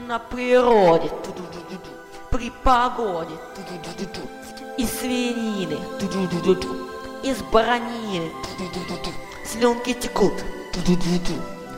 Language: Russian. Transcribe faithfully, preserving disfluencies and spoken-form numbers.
на природе, при погоде, из свинины, из баранины, слюнки текут,